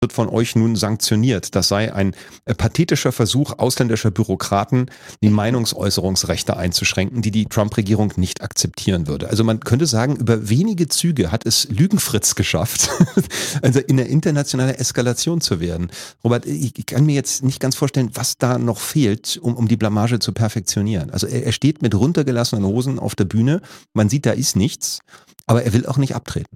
wird von euch nun sanktioniert. Das sei ein pathetischer Versuch ausländischer Bürokraten, die Meinungsäußerungsrechte einzuschränken, die Trump-Regierung nicht akzeptieren würde. Also man könnte sagen, über wenige Züge hat es Lügenfritz geschafft, also in eine internationale Eskalation zu werden. Robert, ich kann mir jetzt nicht ganz vorstellen, was da noch fehlt, um die Blamage zu perfektionieren. Also er steht mit runtergelassenen Hosen auf der Bühne, man sieht, da ist nichts, aber er will auch nicht abtreten.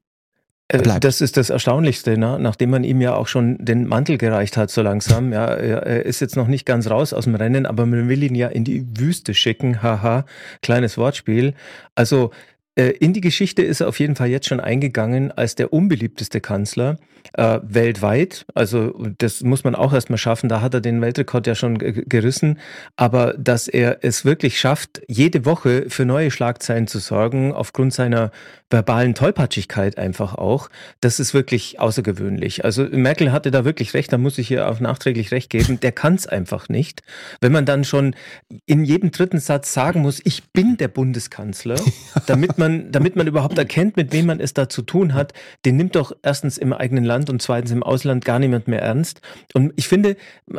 Das ist das Erstaunlichste, ne? Nachdem man ihm ja auch schon den Mantel gereicht hat so langsam. Ja, er ist jetzt noch nicht ganz raus aus dem Rennen, aber man will ihn ja in die Wüste schicken. Haha, kleines Wortspiel. Also in die Geschichte ist er auf jeden Fall jetzt schon eingegangen als der unbeliebteste Kanzler weltweit. Also das muss man auch erstmal schaffen. Da hat er den Weltrekord ja schon gerissen. Aber dass er es wirklich schafft, jede Woche für neue Schlagzeilen zu sorgen, aufgrund seiner verbalen Tollpatschigkeit einfach auch, das ist wirklich außergewöhnlich. Also Merkel hatte da wirklich recht, da muss ich ihr auch nachträglich recht geben, der kann es einfach nicht. Wenn man dann schon in jedem dritten Satz sagen muss, ich bin der Bundeskanzler, damit man überhaupt erkennt, mit wem man es da zu tun hat, den nimmt doch erstens im eigenen Land und zweitens im Ausland gar niemand mehr ernst. Und ich finde,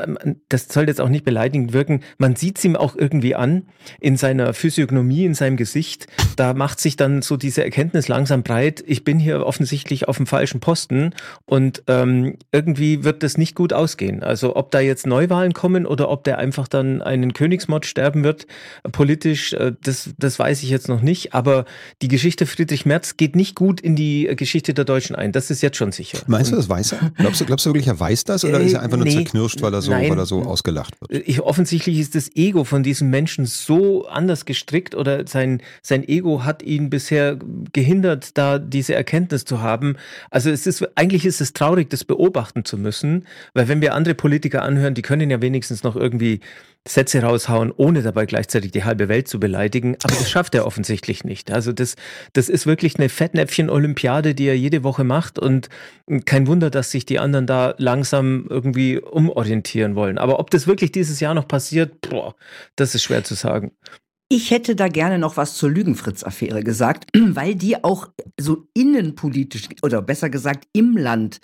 das soll jetzt auch nicht beleidigend wirken, man sieht es ihm auch irgendwie an, in seiner Physiognomie, in seinem Gesicht, da macht sich dann so diese Erkenntnis langsam breit, ich bin hier offensichtlich auf dem falschen Posten und irgendwie wird das nicht gut ausgehen. Also ob da jetzt Neuwahlen kommen oder ob der einfach dann einen Königsmord sterben wird, politisch, das weiß ich jetzt noch nicht, aber die Geschichte Friedrich Merz geht nicht gut in die Geschichte der Deutschen ein, das ist jetzt schon sicher. Meinst du, das weiß er? Glaubst du wirklich, er weiß das oder ist er einfach nur zerknirscht, weil er so ausgelacht wird? Offensichtlich ist das Ego von diesem Menschen so anders gestrickt oder sein Ego hat ihn bisher gehindert, da diese Erkenntnis zu haben. Also eigentlich ist es traurig, das beobachten zu müssen, weil wenn wir andere Politiker anhören, die können ja wenigstens noch irgendwie Sätze raushauen, ohne dabei gleichzeitig die halbe Welt zu beleidigen. Aber das schafft er offensichtlich nicht. Also das ist wirklich eine Fettnäpfchen-Olympiade, die er jede Woche macht und kein Wunder, dass sich die anderen da langsam irgendwie umorientieren wollen. Aber ob das wirklich dieses Jahr noch passiert, das ist schwer zu sagen. Ich hätte da gerne noch was zur Lügenfritz-Affäre gesagt, weil die auch so innenpolitisch oder besser gesagt im Land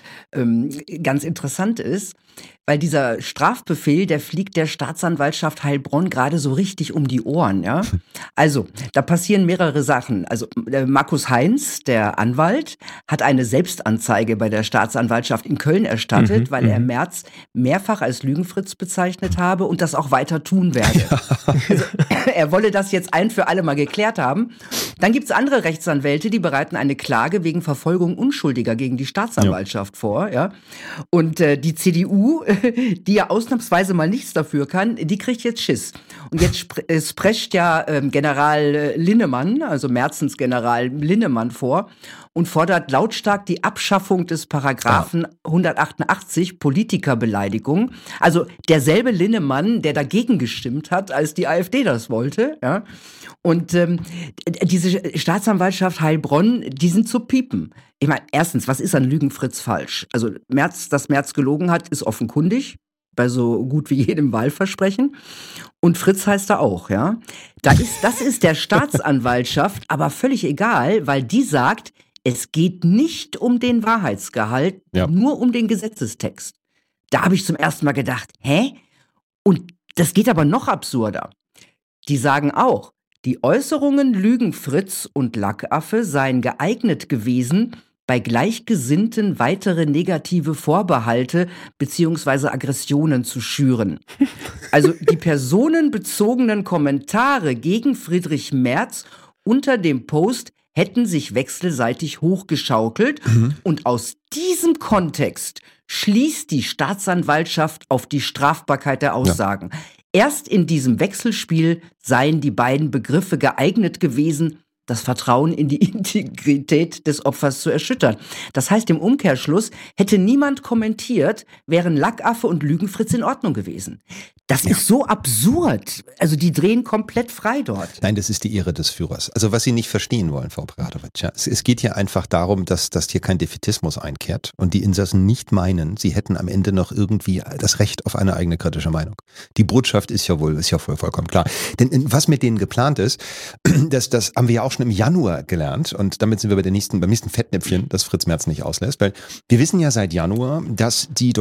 ganz interessant ist, weil dieser Strafbefehl, der fliegt der Staatsanwaltschaft Heilbronn gerade so richtig um die Ohren. Ja? Also, da passieren mehrere Sachen. Also Markus Heinz, der Anwalt, hat eine Selbstanzeige bei der Staatsanwaltschaft in Köln erstattet, weil er Merz mehrfach als Lügenfritz bezeichnet habe und das auch weiter tun werde. Ja. Also, er wolle das jetzt ein für alle mal geklärt haben. Dann gibt's andere Rechtsanwälte, die bereiten eine Klage wegen Verfolgung Unschuldiger gegen die Staatsanwaltschaft vor. Ja? Und die CDU, die ja ausnahmsweise mal nichts dafür kann, die kriegt jetzt Schiss. Und jetzt sprecht ja General Linnemann, also Merzens General Linnemann vor und fordert lautstark die Abschaffung des Paragraphen 188 Politikerbeleidigung. Also derselbe Linnemann, der dagegen gestimmt hat, als die AfD das wollte. Ja? Und diese Staatsanwaltschaft Heilbronn, die sind zu piepen. Ich meine, erstens, was ist an Lügenfritz falsch? Also dass Merz gelogen hat, ist offenkundig, bei so gut wie jedem Wahlversprechen. Und Fritz heißt er auch, ja. Das ist der Staatsanwaltschaft aber völlig egal, weil die sagt, es geht nicht um den Wahrheitsgehalt, nur um den Gesetzestext. Da habe ich zum ersten Mal gedacht, hä? Und das geht aber noch absurder. Die sagen auch, die Äußerungen Lügenfritz und Lackaffe seien geeignet gewesen, bei Gleichgesinnten weitere negative Vorbehalte bzw. Aggressionen zu schüren. Also die personenbezogenen Kommentare gegen Friedrich Merz unter dem Post hätten sich wechselseitig hochgeschaukelt und aus diesem Kontext schließt die Staatsanwaltschaft auf die Strafbarkeit der Aussagen. Ja. Erst in diesem Wechselspiel seien die beiden Begriffe geeignet gewesen, das Vertrauen in die Integrität des Opfers zu erschüttern. Das heißt, im Umkehrschluss hätte niemand kommentiert, wären Lackaffe und Lügenfritz in Ordnung gewesen. Das ist so absurd. Also die drehen komplett frei dort. Nein, das ist die Ehre des Führers. Also was Sie nicht verstehen wollen, Frau Preradovic, ja, es geht hier einfach darum, dass hier kein Defätismus einkehrt und die Insassen nicht meinen, sie hätten am Ende noch irgendwie das Recht auf eine eigene kritische Meinung. Die Botschaft ist ja vollkommen klar. Denn was mit denen geplant ist, das haben wir ja auch schon im Januar gelernt und damit sind wir beim nächsten Fettnäpfchen, das Fritz Merz nicht auslässt, weil wir wissen ja seit Januar, dass die